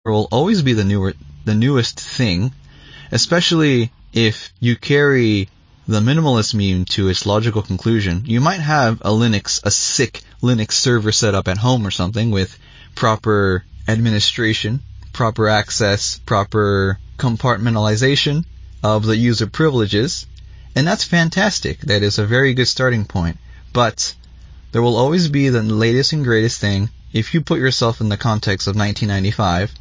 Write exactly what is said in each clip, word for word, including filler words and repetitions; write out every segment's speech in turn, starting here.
There will always be the newer, the newest thing, especially if you carry the minimalist meme to its logical conclusion. You might have a Linux, a sick Linux server set up at home or something with proper administration, proper access, proper compartmentalization of the user privileges, and that's fantastic. That is a very good starting point. But there will always be the latest and greatest thing. If you put yourself in the context of nineteen ninety-five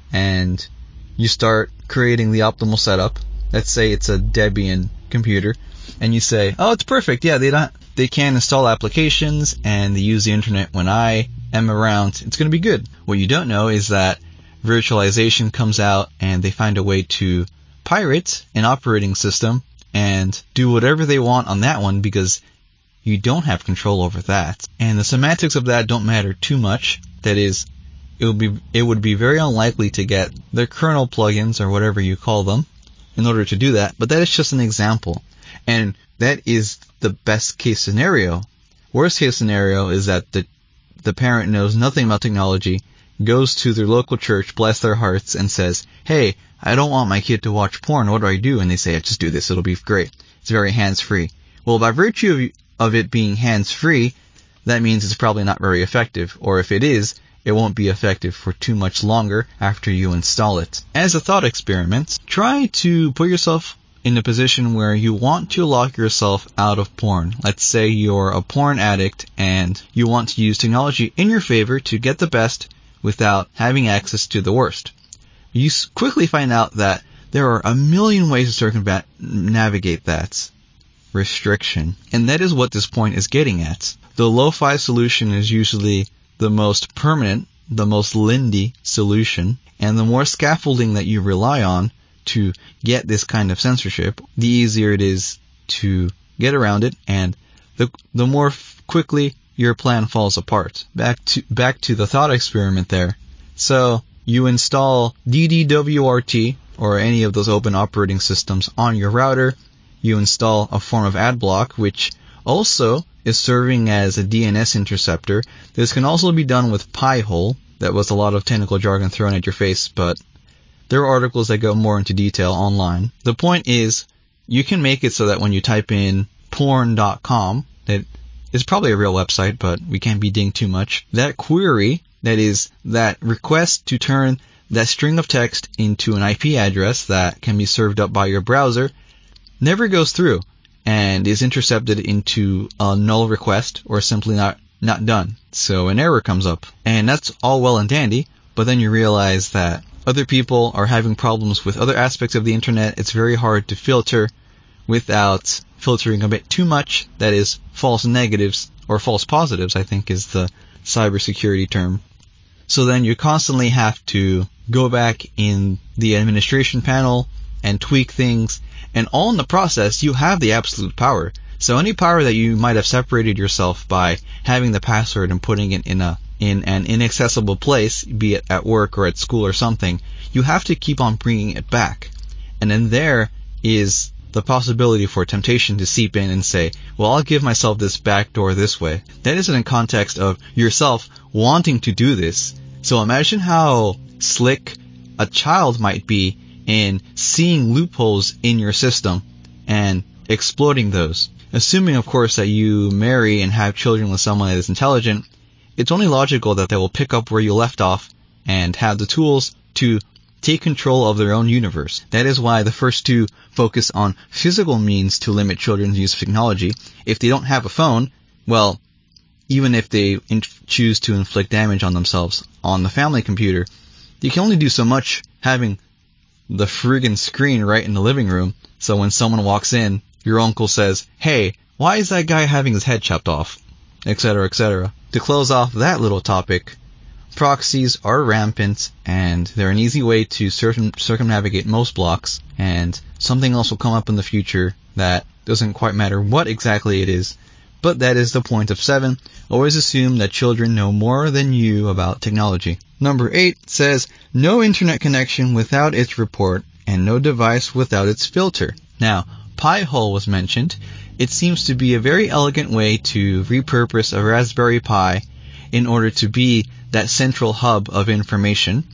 and you start creating the optimal setup, let's say it's a Debian computer, and you say, oh, it's perfect. Yeah, they don't, they can install applications and they use the internet when I am around. It's going to be good. What you don't know is that virtualization comes out and they find a way to pirate an operating system and do whatever they want on that one because you don't have control over that. And the semantics of that don't matter too much. That is, it would be, it would be very unlikely to get the kernel plugins or whatever you call them in order to do that, but that is just an example. And that is the best case scenario. Worst case scenario is that the the parent knows nothing about technology, goes to their local church, bless their hearts, and says, hey, I don't want my kid to watch porn, what do I do? And they say, just do this, it'll be great. It's very hands-free. Well, by virtue of, of it being hands-free, that means it's probably not very effective. Or if it is, it won't be effective for too much longer after you install it. As a thought experiment, try to put yourself in a position where you want to lock yourself out of porn. Let's say you're a porn addict and you want to use technology in your favor to get the best without having access to the worst. You quickly find out that there are a million ways to circumnavigate that restriction. And that is what this point is getting at. The lo-fi solution is usually the most permanent, the most Lindy solution, and the more scaffolding that you rely on to get this kind of censorship, the easier it is to get around it, and the the more f- quickly your plan falls apart. Back to back to the thought experiment there. So you install D D W R T or any of those open operating systems on your router. You install a form of ad block, which also is serving as a D N S interceptor. This can also be done with Pi-hole. That was a lot of technical jargon thrown at your face, but there are articles that go more into detail online. The point is, you can make it so that when you type in porn dot com, that is probably a real website, but we can't be dinged too much. That query, that is, that request to turn that string of text into an I P address that can be served up by your browser, never goes through and is intercepted into a null request or simply not, not done. So an error comes up. And that's all well and dandy, but then you realize that other people are having problems with other aspects of the internet. It's very hard to filter without filtering a bit too much. That is, false negatives, or false positives, I think is the cybersecurity term. So then you constantly have to go back in the administration panel and tweak things, and all in the process, you have the absolute power. So any power that you might have separated yourself by having the password and putting it in a in an inaccessible place, be it at work or at school or something, you have to keep on bringing it back. And then there is the possibility for temptation to seep in and say, well, I'll give myself this backdoor this way. That is in context of yourself wanting to do this. So imagine how slick a child might be in seeing loopholes in your system and exploiting those. Assuming, of course, that you marry and have children with someone that is intelligent, it's only logical that they will pick up where you left off and have the tools to take control of their own universe. That is why the first two focus on physical means to limit children's use of technology. If they don't have a phone, well, even if they in- choose to inflict damage on themselves on the family computer, you can only do so much having the friggin' screen right in the living room. So when someone walks in, your uncle says, hey, why is that guy having his head chopped off? Etc, et cetera. To close off that little topic, proxies are rampant, and they're an easy way to circum- circumnavigate most blocks, and something else will come up in the future that doesn't quite matter what exactly it is, but that is the point of seven. Always assume that children know more than you about technology. Number eight says, no internet connection without its report, and no device without its filter. Now, Pi-hole was mentioned. It seems to be a very elegant way to repurpose a Raspberry Pi in order to be that central hub of information.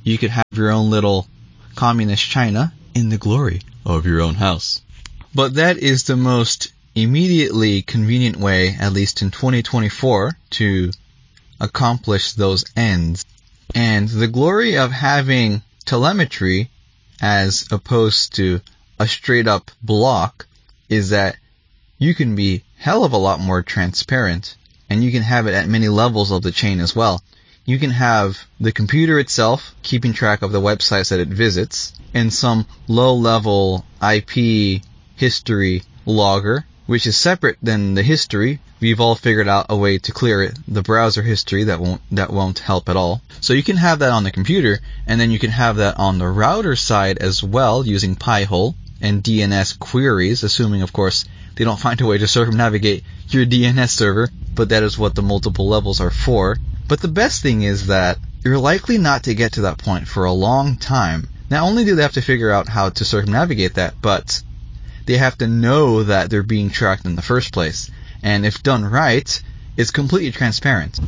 you could have your own little communist China in the glory of your own house. But that is the most immediately convenient way, at least in twenty twenty-four, to accomplish those ends. And the glory of having telemetry as opposed to a straight up block is that you can be hell of a lot more transparent, and you can have it at many levels of the chain as well. You can have the computer itself keeping track of the websites that it visits, and some low-level I P history logger, which is separate than the history. We've all figured out a way to clear it, the browser history that won't that won't help at all. So you can have that on the computer, and then you can have that on the router side as well, using Pi-hole and D N S queries, assuming, of course, they don't find a way to circumnavigate your D N S server, but that is what the multiple levels are for. But the best thing is that you're likely not to get to that point for a long time. Not only do they have to figure out how to circumnavigate that, but they have to know that they're being tracked in the first place. And if done right, it's completely transparent.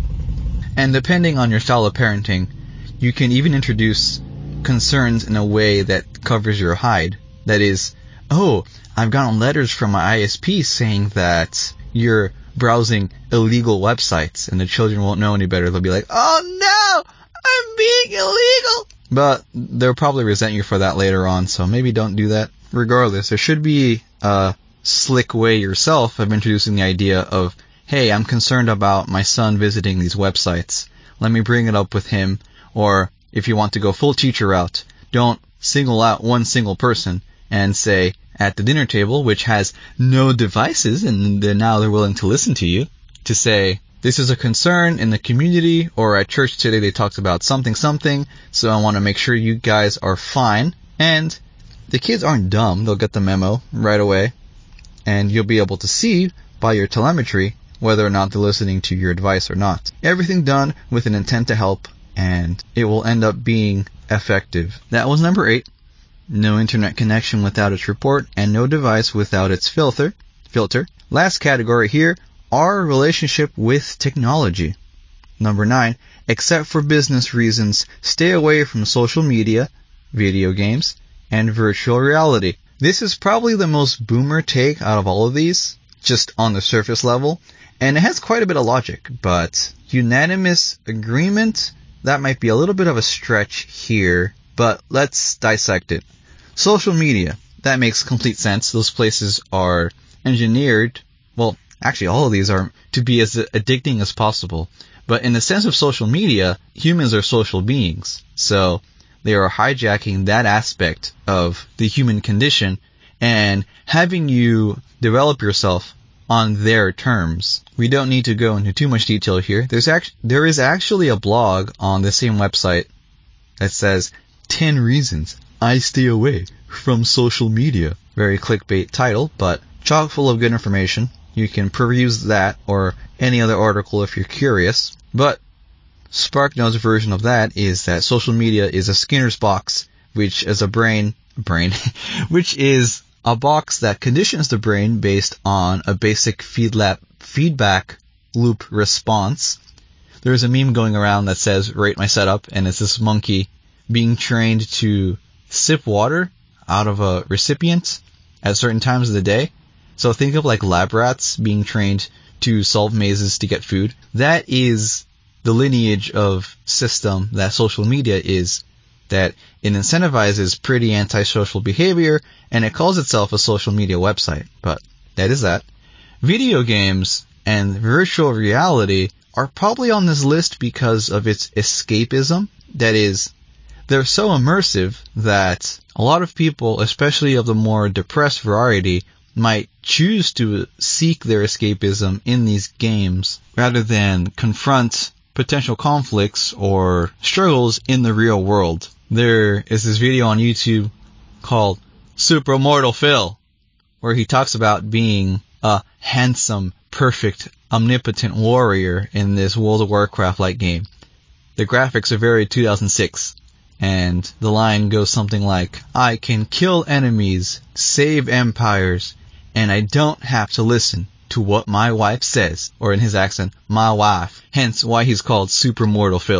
And depending on your style of parenting, you can even introduce concerns in a way that covers your hide. That is, oh, I've gotten letters from my I S P saying that you're browsing illegal websites, and the children won't know any better. They'll be like, oh no, I'm being illegal. But they'll probably resent you for that later on, so maybe don't do that. Regardless, there should be a slick way yourself of introducing the idea of, hey, I'm concerned about my son visiting these websites. Let me bring it up with him. Or if you want to go full teacher route, don't single out one single person and say, at the dinner table, which has no devices, and they're now they're willing to listen to you, to say, this is a concern in the community, or at church today they talked about something something, so I want to make sure you guys are fine. And the kids aren't dumb, they'll get the memo right away, and you'll be able to see by your telemetry whether or not they're listening to your advice or not. Everything done with an intent to help, and it will end up being effective. That was number eight. No internet connection without its report, and no device without its filter. Filter. Last category here, our relationship with technology. Number nine, except for business reasons, stay away from social media, video games, and virtual reality. This is probably the most boomer take out of all of these, just on the surface level, and it has quite a bit of logic, but unanimous agreement, that might be a little bit of a stretch here, but let's dissect it. Social media, that makes complete sense. Those places are engineered, well, actually all of these are to be as addicting as possible. But in the sense of social media, humans are social beings. So they are hijacking that aspect of the human condition and having you develop yourself on their terms. We don't need to go into too much detail here. There's act- there is actually a blog on the same website that says ten reasons I stay away from social media. Very clickbait title, but chock full of good information. You can peruse that or any other article if you're curious. But SparkNote's version of that is that social media is a Skinner's box, which is a brain, brain, which is a box that conditions the brain based on a basic feedback, feedback loop response. There's a meme going around that says, rate my setup, and it's this monkey being trained to sip water out of a recipient at certain times of the day. So think of like lab rats being trained to solve mazes to get food. That is the lineage of system that social media is, that it incentivizes pretty antisocial behavior, and it calls itself a social media website. But that is that. Video games and virtual reality are probably on this list because of its escapism. That is, they're so immersive that a lot of people, especially of the more depressed variety, might choose to seek their escapism in these games rather than confront potential conflicts or struggles in the real world. There is this video on YouTube called Super Mortal Phil, where he talks about being a handsome, perfect, omnipotent warrior in this World of Warcraft-like game. The graphics are very two thousand six, and the line goes something like, I can kill enemies, save empires, and I don't have to listen to what my wife says, or in his accent, my wife, hence why he's called Super Mortal Phil.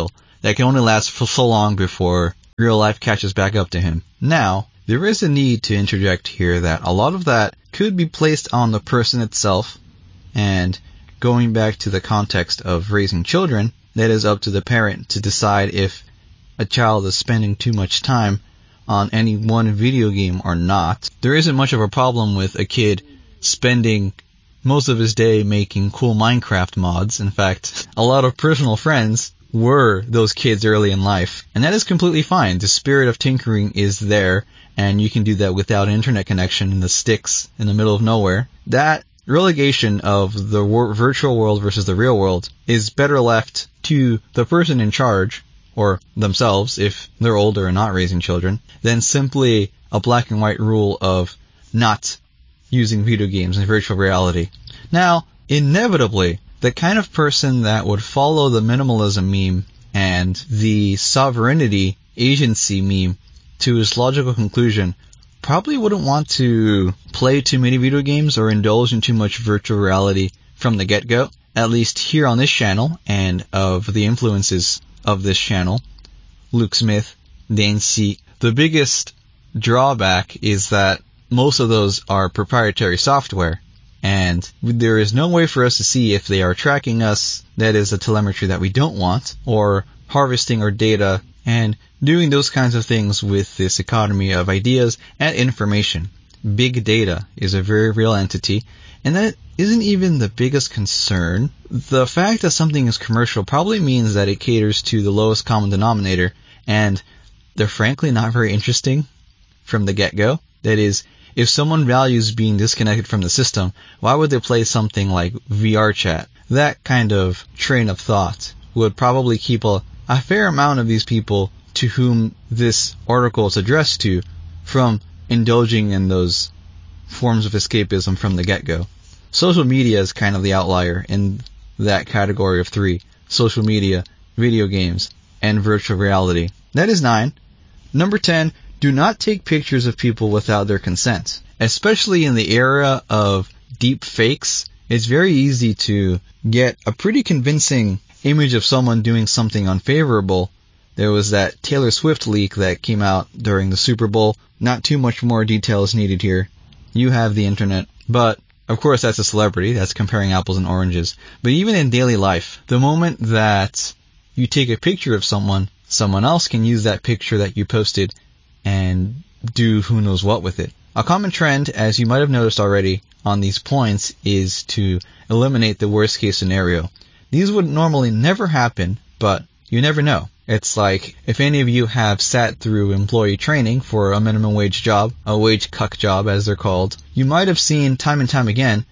that can only last for so long before real life catches back up to him. Now, there is a need to interject here that a lot of that could be placed on the person itself, and going back to the context of raising children, that is up to the parent to decide if a child is spending too much time on any one video game or not. There isn't much of a problem with a kid spending most of his day making cool Minecraft mods. In fact, a lot of personal friends were those kids early in life, and that is completely fine. The spirit of tinkering is there, and you can do that without an internet connection in the sticks in the middle of nowhere. That relegation of the wor- virtual world versus the real world is better left to the person in charge, or themselves if they're older and not raising children, than simply a black and white rule of not using video games in virtual reality. Now, inevitably, the kind of person that would follow the minimalism meme and the sovereignty agency meme to its logical conclusion probably wouldn't want to play too many video games or indulge in too much virtual reality from the get-go, at least here on this channel, and of the influences of this channel, Luke Smith, Dane C. The biggest drawback is that most of those are proprietary software, and there is no way for us to see if they are tracking us, that is a telemetry that we don't want, or harvesting our data and doing those kinds of things with this economy of ideas and information. Big data is a very real entity, and that isn't even the biggest concern. The fact that something is commercial probably means that it caters to the lowest common denominator, and they're frankly not very interesting from the get-go. That is, if someone values being disconnected from the system, why would they play something like V R Chat? That kind of train of thought would probably keep a, a fair amount of these people to whom this article is addressed to from indulging in those forms of escapism from the get-go. Social media is kind of the outlier in that category of three. Social media, video games, and virtual reality. That is nine. Number ten, do not take pictures of people without their consent. Especially in the era of deep fakes, it's very easy to get a pretty convincing image of someone doing something unfavorable. There was that Taylor Swift leak that came out during the Super Bowl. Not too much more detail is needed here. You have the internet. But, of course, that's a celebrity. That's comparing apples and oranges. But even in daily life, the moment that you take a picture of someone, someone else can use that picture that you posted and do who knows what with it. A common trend, as you might have noticed already on these points, is to eliminate the worst case scenario. These would normally never happen, but you never know. It's like if any of you have sat through employee training for a minimum wage job, a wage cuck job as they're called, you might have seen time and time again,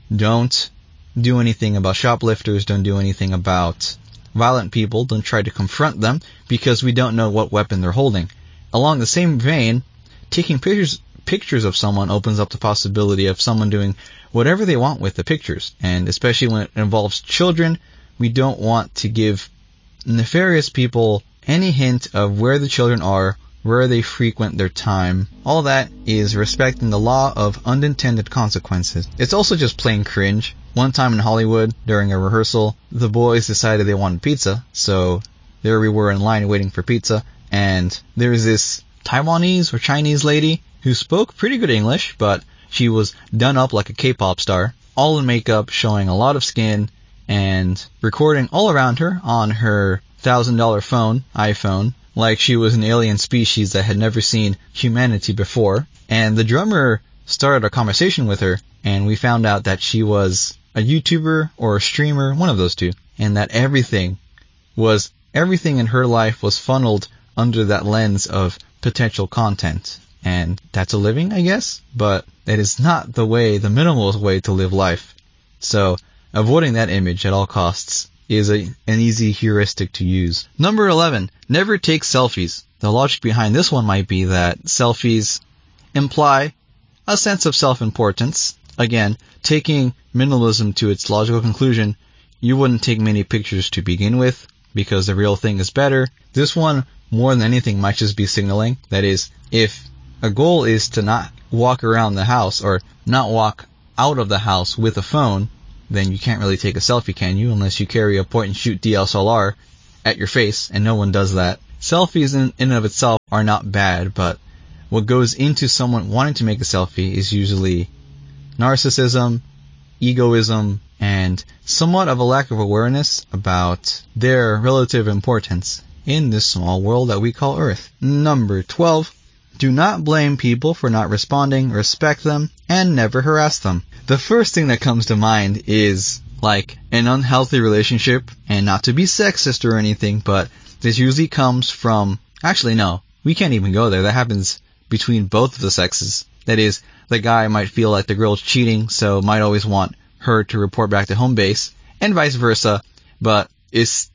don't do anything about shoplifters, don't do anything about violent people, don't try to confront them because we don't know what weapon they're holding. Along the same vein, taking pictures pictures of someone opens up the possibility of someone doing whatever they want with the pictures, and especially when it involves children, we don't want to give nefarious people any hint of where the children are, where they frequent their time. All that is respecting the law of unintended consequences. It's also just plain cringe. One time in Hollywood, during a rehearsal, the boys decided they wanted pizza, so there we were in line waiting for pizza, and there was this Taiwanese or Chinese lady who spoke pretty good English, but she was done up like a K-pop star, all in makeup, showing a lot of skin, and recording all around her on her one thousand dollars phone, iPhone, like she was an alien species that had never seen humanity before. And the drummer started a conversation with her, and we found out that she was a YouTuber or a streamer, one of those two, and that everything was, everything in her life was funneled under that lens of potential content. And that's a living, I guess, but that is not the way, the minimalist way to live life. So, avoiding that image at all costs is a, an easy heuristic to use. Number eleven, never take selfies. The logic behind this one might be that selfies imply a sense of self-importance. Again, taking minimalism to its logical conclusion, you wouldn't take many pictures to begin with because the real thing is better. This one, more than anything, might just be signaling. That is, if a goal is to not walk around the house or not walk out of the house with a phone, then you can't really take a selfie, can you? Unless you carry a point-and-shoot D S L R at your face, and no one does that. Selfies in, in and of itself are not bad, but what goes into someone wanting to make a selfie is usually narcissism, egoism, and somewhat of a lack of awareness about their relative importance in this small world that we call Earth. Number twelve. Do not blame people for not responding, respect them, and never harass them. The first thing that comes to mind is like an unhealthy relationship, and not to be sexist or anything, but this usually comes from, actually no, we can't even go there. That happens between both of the sexes. That is, the guy might feel like the girl's cheating, so might always want her to report back to home base, and vice versa, but it's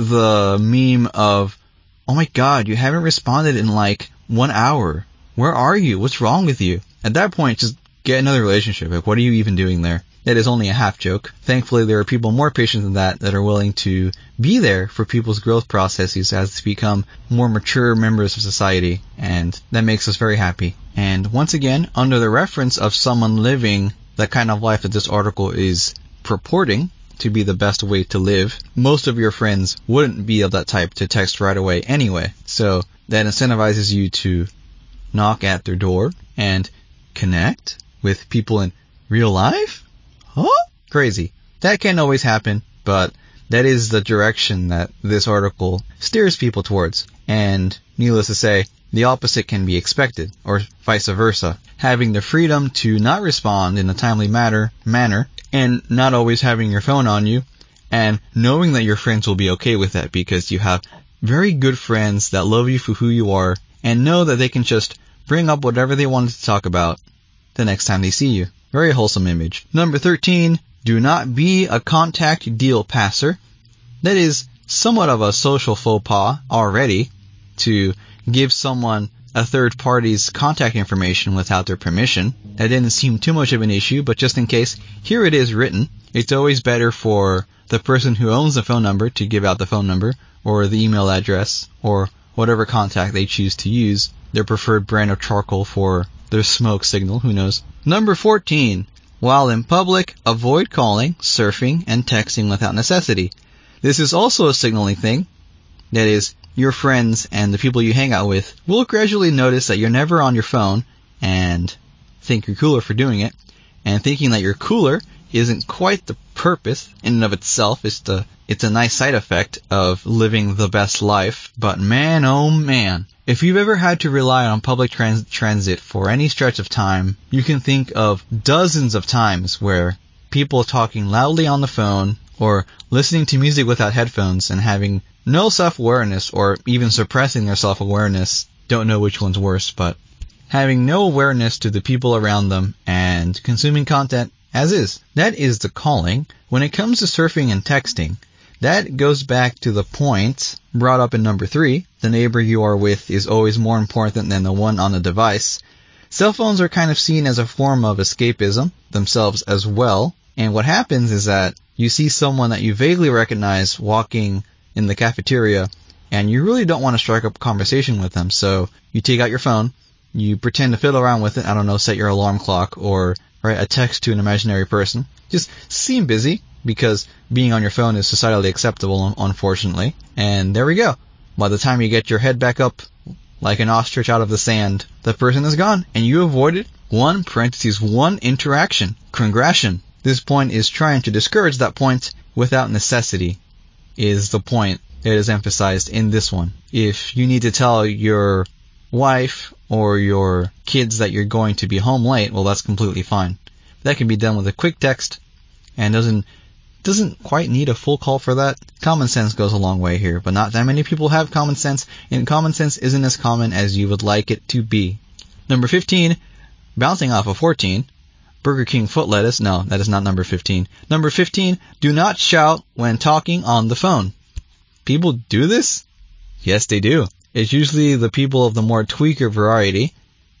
the meme of, oh my god, you haven't responded in like one hour. Where are you? What's wrong with you? At that point, just get another relationship. Like, what are you even doing there? That is only a half joke. Thankfully, there are people more patient than that that are willing to be there for people's growth processes as they become more mature members of society, and that makes us very happy. And once again, under the reference of someone living the kind of life that this article is purporting to be the best way to live, most of your friends wouldn't be of that type to text right away anyway. So that incentivizes you to knock at their door and connect with people in real life? Huh? Crazy. That can't always happen, but that is the direction that this article steers people towards. And needless to say, the opposite can be expected, or vice versa. Having the freedom to not respond in a timely matter, manner, and not always having your phone on you, and knowing that your friends will be okay with that because you have very good friends that love you for who you are, and know that they can just bring up whatever they wanted to talk about the next time they see you. Very wholesome image. Number thirteen, do not be a contact deal passer. That is somewhat of a social faux pas already, to give someone a third party's contact information without their permission. That didn't seem too much of an issue, but just in case, here it is written. It's always better for the person who owns the phone number to give out the phone number, or the email address, or whatever contact they choose to use, their preferred brand of charcoal for their smoke signal, who knows. Number fourteen, while in public, avoid calling, surfing, and texting without necessity. This is also a signaling thing. That is, your friends and the people you hang out with will gradually notice that you're never on your phone and think you're cooler for doing it. And thinking that you're cooler isn't quite the purpose in and of itself. It's the it's a nice side effect of living the best life. But man, oh man, if you've ever had to rely on public trans- transit for any stretch of time, you can think of dozens of times where people talking loudly on the phone or listening to music without headphones and having no self-awareness, or even suppressing their self-awareness, don't know which one's worse, but having no awareness to the people around them and consuming content as is. That is the calling. When it comes to surfing and texting, that goes back to the point brought up in number three. The neighbor you are with is always more important than the one on the device. Cell phones are kind of seen as a form of escapism themselves as well. And what happens is that you see someone that you vaguely recognize walking in the cafeteria, and you really don't want to strike up a conversation with them. So you take out your phone, you pretend to fiddle around with it, I don't know, set your alarm clock, or write a text to an imaginary person. Just seem busy, because being on your phone is societally acceptable, unfortunately. And there we go. By the time you get your head back up like an ostrich out of the sand, the person is gone, and you avoided one, parentheses, one interaction. Congratulations. This point is trying to discourage that point without necessity, is the point that is emphasized in this one. If you need to tell your wife or your kids that you're going to be home late, well, that's completely fine. That can be done with a quick text, and doesn't doesn't quite need a full call for that. Common sense goes a long way here, but not that many people have common sense, and common sense isn't as common as you would like it to be. Number fifteen, bouncing off of fourteen, Burger King foot lettuce. No, that is not number fifteen. Number fifteen, do not shout when talking on the phone. People do this? Yes, they do. It's usually the people of the more tweaker variety,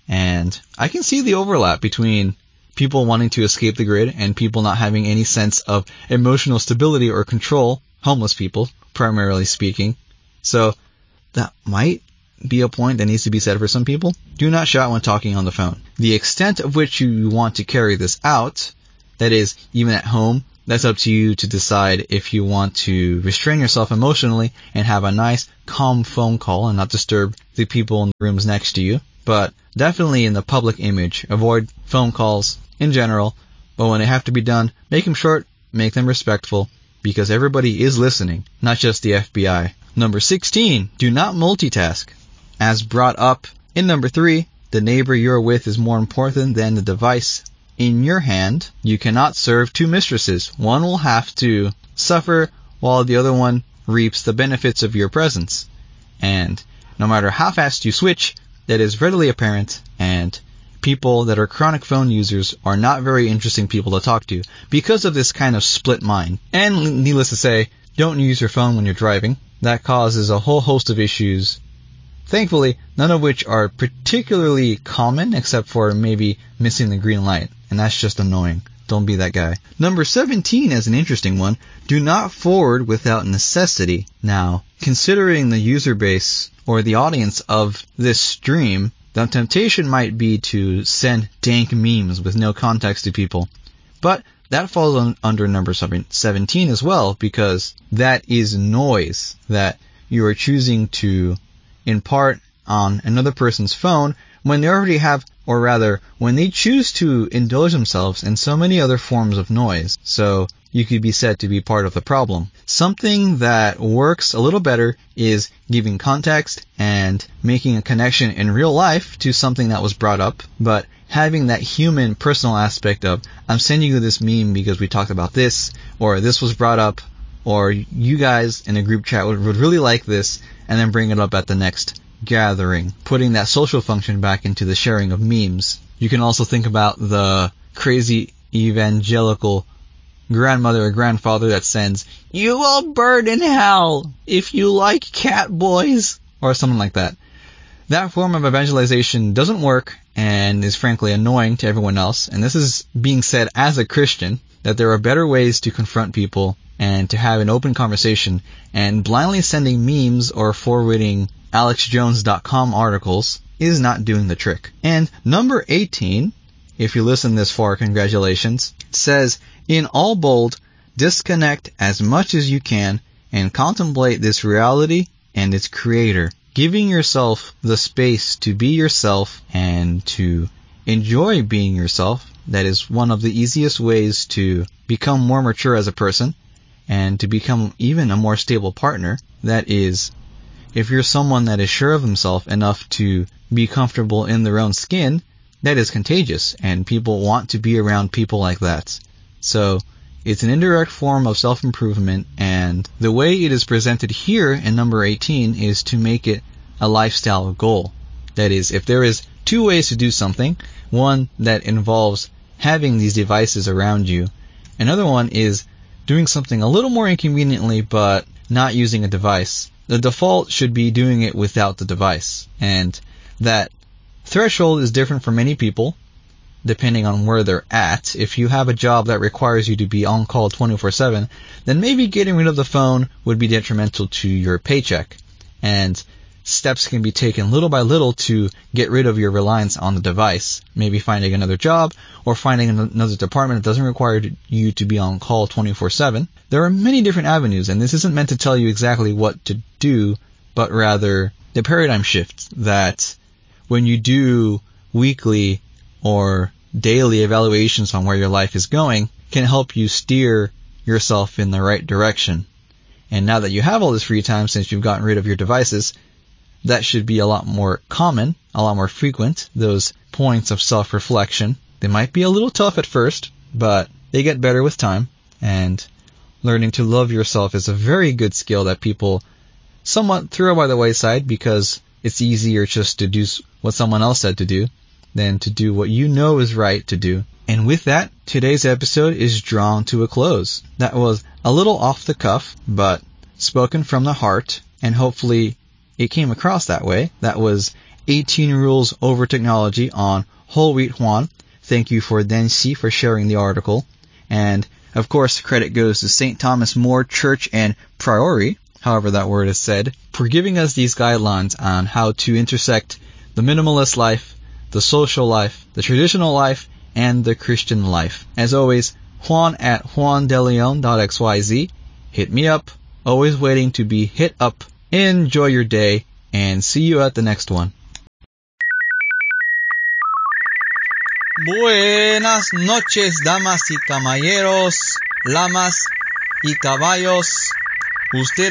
and I can see the overlap between people wanting to escape the grid and people not having any sense of emotional stability or control, homeless people, primarily speaking. So that might be a point that needs to be said for some people. Do not shout when talking on the phone. The extent of which you want to carry this out, that is, even at home, that's up to you to decide if you want to restrain yourself emotionally and have a nice, calm phone call and not disturb the people in the rooms next to you. But definitely in the public image, avoid phone calls in general. But when they have to be done, make them short, make them respectful, because everybody is listening, not just the F B I. Number sixteen, do not multitask. As brought up in number three, the neighbor you're with is more important than the device in your hand. You cannot serve two mistresses. One will have to suffer while the other one reaps the benefits of your presence. And no matter how fast you switch, that is readily apparent, and people that are chronic phone users are not very interesting people to talk to because of this kind of split mind. And needless to say, don't use your phone when you're driving. That causes a whole host of issues. Thankfully, none of which are particularly common except for maybe missing the green light. And that's just annoying. Don't be that guy. Number seventeen is an interesting one. Do not forward without necessity. Now, considering the user base or the audience of this stream, the temptation might be to send dank memes with no context to people. But that falls on, under number seventeen as well, because that is noise that you are choosing to impart on another person's phone when they already have, or rather, when they choose to indulge themselves in so many other forms of noise. So you could be said to be part of the problem. Something that works a little better is giving context and making a connection in real life to something that was brought up, but having that human personal aspect of, I'm sending you this meme because we talked about this, or this was brought up, or you guys in a group chat would, would really like this, and then bring it up at the next gathering, putting that social function back into the sharing of memes. You can also think about the crazy evangelical grandmother or grandfather that sends, "You will burn in hell if you like cat boys," or something like that. That form of evangelization doesn't work and is frankly annoying to everyone else. And this is being said as a Christian, that there are better ways to confront people and to have an open conversation, and blindly sending memes or forwarding alex jones dot com articles is not doing the trick. And number eighteen, if you listen this far, congratulations, says, in all bold, disconnect as much as you can and contemplate this reality and its creator, giving yourself the space to be yourself and to enjoy being yourself. That is one of the easiest ways to become more mature as a person and to become even a more stable partner. That is, if you're someone that is sure of himself enough to be comfortable in their own skin, that is contagious, and people want to be around people like that. So it's an indirect form of self-improvement, and the way it is presented here in number eighteen is to make it a lifestyle goal. That is, if there is two ways to do something, one that involves having these devices around you, another one is doing something a little more inconveniently but not using a device. The default should be doing it without the device, and that threshold is different for many people depending on where they're at. If you have a job that requires you to be on call twenty-four seven, then maybe getting rid of the phone would be detrimental to your paycheck, and steps can be taken little by little to get rid of your reliance on the device. Maybe finding another job or finding another department that doesn't require you to be on call twenty-four seven. There are many different avenues, and this isn't meant to tell you exactly what to do, but rather the paradigm shift that when you do weekly or daily evaluations on where your life is going can help you steer yourself in the right direction. And now that you have all this free time since you've gotten rid of your devices, that should be a lot more common, a lot more frequent, those points of self-reflection. They might be a little tough at first, but they get better with time, and learning to love yourself is a very good skill that people somewhat throw by the wayside because it's easier just to do what someone else said to do than to do what you know is right to do. And with that, today's episode is drawn to a close. That was a little off the cuff, but spoken from the heart, and hopefully it came across that way. That was eighteen Rules Over Technology on Whole Wheat Juan. Thank you for Densi for sharing the article. And, of course, credit goes to Saint Thomas More Church and Priory, however that word is said, for giving us these guidelines on how to intersect the minimalist life, the social life, the traditional life, and the Christian life. As always, Juan at juandeleon.xyz. Hit me up. Always waiting to be hit up. Enjoy your day, and see you at the next one. Buenas noches, damas y caballeros, lamas y caballos. Usted